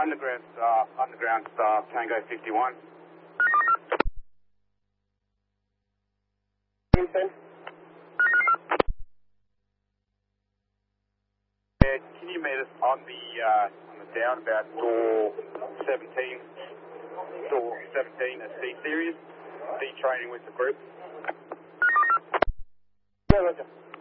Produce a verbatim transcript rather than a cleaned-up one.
underground staff, underground staff, Tango fifty-one. Vincent? Yeah, can you meet us on the, uh, on the down about door seventeen, door seventeen at C series, C training with the group? Yeah, Roger.